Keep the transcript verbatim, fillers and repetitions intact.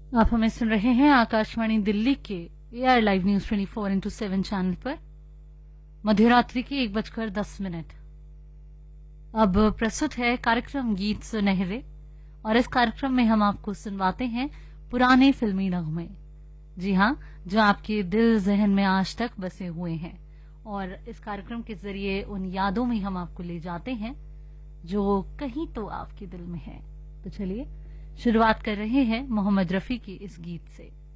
आप हमें सुन रहे हैं आकाशवाणी दिल्ली के AR live news twenty four into seven channel पर। मध्यरात्रि की एक बजकर दस मिनट। अब प्रस्तुत है कार्यक्रम गीत सुनहरे, और इस कार्यक्रम में हम आपको सुनवाते हैं पुराने फिल्मी नगमे। जी हाँ, जो आपके दिल जहन में आज तक बसे हुए हैं, और इस कार्यक्रम के जरिए उन यादों में हम आपको ले जाते हैं जो कहीं तो आपके दिल में है। तो चलिए शुरुआत कर रहे हैं मोहम्मद रफी की इस गीत से।